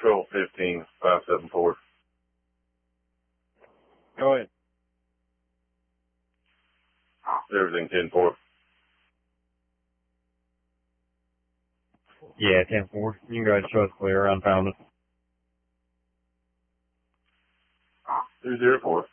Control 15574. Go ahead. Everything 10-4. Yeah, 10-4. You can go ahead and show us clear. Unfounded. 204.